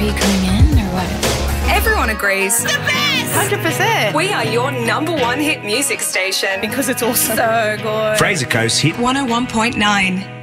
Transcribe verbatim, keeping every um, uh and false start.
Are you coming in or what? Everyone agrees. The best! one hundred percent. We are your number one hit music station. Because it's awesome. So good. Fraser Coast Hit one oh one point nine.